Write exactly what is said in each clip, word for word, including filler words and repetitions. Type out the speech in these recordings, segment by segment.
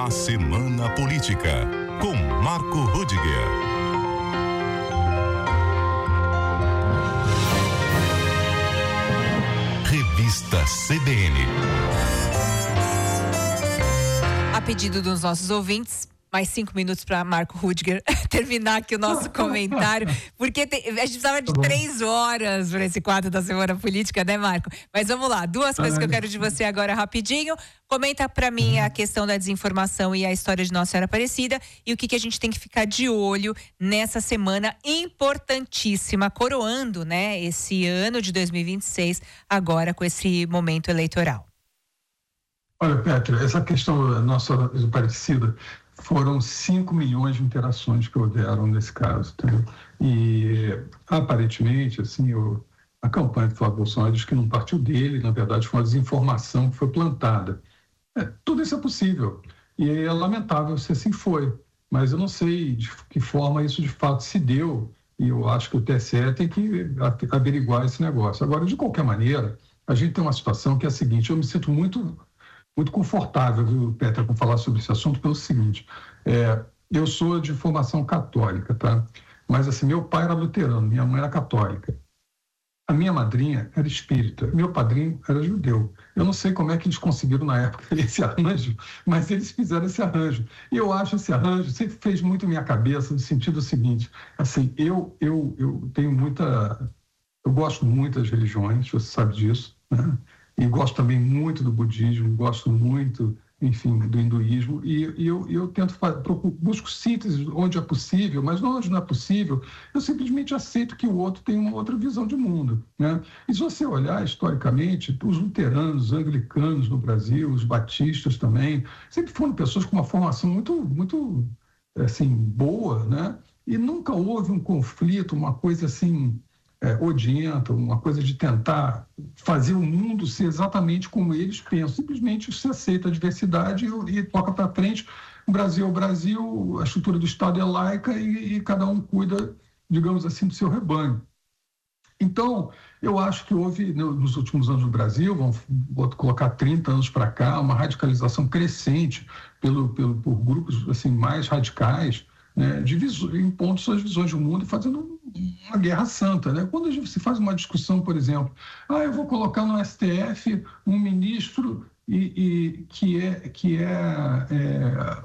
A Semana Política, com Marco Rudiger. Revista C B N. A pedido dos nossos ouvintes, mais cinco minutos para Marco Rudiger terminar aqui o nosso comentário, porque tem, a gente precisava de três horas para esse quadro da Semana Política, né, Marco? Mas vamos lá, duas coisas que eu quero de você agora rapidinho. Comenta para mim a questão da desinformação e a história de Nossa Senhora Aparecida e o que, que a gente tem que ficar de olho nessa semana importantíssima, coroando, né, esse ano de dois mil e vinte e seis, agora com esse momento eleitoral. Olha, Petra, essa questão da Nossa Senhora Aparecida foram cinco milhões de interações que houveram nesse caso, entendeu? E aparentemente, assim, o, a campanha do Flávio Bolsonaro diz que não partiu dele, na verdade foi uma desinformação que foi plantada. É, tudo isso é possível e é lamentável se assim foi, mas eu não sei de que forma isso de fato se deu e eu acho que o T S E tem que averiguar esse negócio. Agora, de qualquer maneira, a gente tem uma situação que é a seguinte: eu me sinto muito muito confortável, viu, Petra, com falar sobre esse assunto pelo seguinte, é, eu sou de formação católica, tá? Mas assim, meu pai era luterano, minha mãe era católica. A minha madrinha era espírita, meu padrinho era judeu. Eu não sei como é que eles conseguiram na época esse arranjo, mas eles fizeram esse arranjo. E eu acho esse arranjo, sempre fez muito minha cabeça, no sentido seguinte, assim, eu, eu, eu tenho muita, eu gosto muito das religiões, você sabe disso, né? E gosto também muito do budismo, gosto muito, enfim, do hinduísmo, e, e eu, eu tento, procuro, busco síntese onde é possível, mas onde não é possível, eu simplesmente aceito que o outro tem uma outra visão de mundo, né? E se você olhar historicamente, os luteranos, os anglicanos no Brasil, os batistas também, sempre foram pessoas com uma formação muito, muito, assim, boa, né? E nunca houve um conflito, uma coisa assim, É, odienta, uma coisa de tentar fazer o mundo ser exatamente como eles pensam. Simplesmente se aceita a diversidade e, e toca para frente. O Brasil é o Brasil, a estrutura do Estado é laica e, e cada um cuida, digamos assim, do seu rebanho. Então, eu acho que houve, nos últimos anos no Brasil, vamos vou colocar trinta anos para cá, uma radicalização crescente pelo, pelo, por grupos assim, mais radicais, né, de visu, impondo suas visões do mundo e fazendo uma guerra santa, né? Quando a gente se faz uma discussão, por exemplo, ah, eu vou colocar no S T F um ministro e, e, que é, que é, é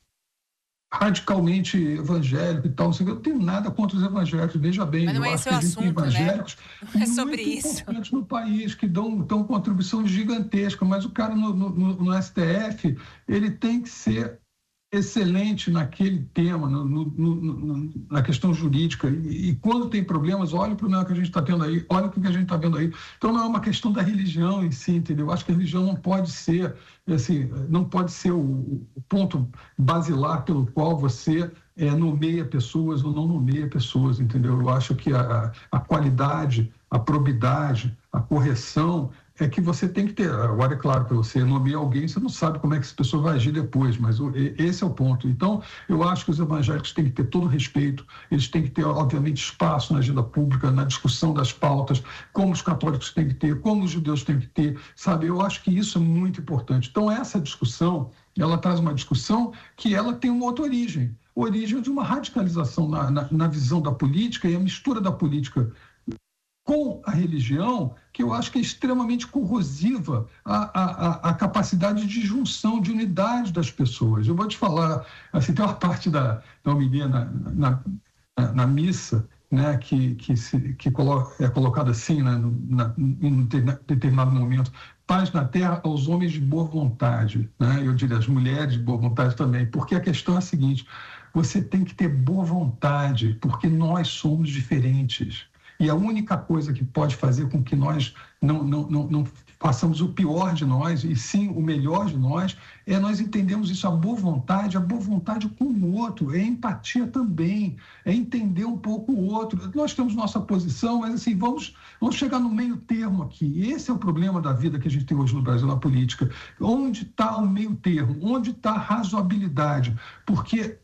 radicalmente evangélico e tal, não sei o que, eu não tenho nada contra os evangélicos, veja bem. Mas não eu é acho esse o assunto, evangélicos, né? Não é sobre muito isso. Importantes no país, que dão, dão contribuição gigantesca, mas o cara no, no, no S T F, ele tem que ser excelente naquele tema, no, no, no, na questão jurídica, e, e quando tem problemas, olha o problema que a gente está tendo aí, olha o que a gente está vendo aí. Então não é uma questão da religião em si, entendeu? Eu acho que a religião não pode ser, assim, não pode ser o, o ponto basilar pelo qual você é, nomeia pessoas ou não nomeia pessoas, entendeu? Eu acho que a, a qualidade, a probidade, a correção é que você tem que ter. Agora, é claro que você nomeia alguém, você não sabe como é que essa pessoa vai agir depois, mas o, esse é o ponto. Então, eu acho que os evangélicos têm que ter todo o respeito, eles têm que ter, obviamente, espaço na agenda pública, na discussão das pautas, como os católicos têm que ter, como os judeus têm que ter, sabe? Eu acho que isso é muito importante. Então, essa discussão, ela traz uma discussão que ela tem uma outra origem, origem de uma radicalização na, na, na visão da política e a mistura da política com a religião, que eu acho que é extremamente corrosiva à, à, à capacidade de junção, de unidade das pessoas. Eu vou te falar, assim, tem uma parte da, da homilia na, na, na, na missa, né, que, que, se, que colo, é colocada assim, né, na, em um determinado momento: paz na terra aos homens de boa vontade, né? Eu diria as mulheres de boa vontade também, porque a questão é a seguinte: você tem que ter boa vontade, porque nós somos diferentes. E a única coisa que pode fazer com que nós não, não, não, não façamos o pior de nós, e sim o melhor de nós, é nós entendermos isso, a boa vontade, a boa vontade com o outro, é empatia também, é entender um pouco o outro. Nós temos nossa posição, mas assim, vamos, vamos chegar no meio termo aqui. Esse é o problema da vida que a gente tem hoje no Brasil, na política. Onde está o meio termo? Onde está a razoabilidade? Porque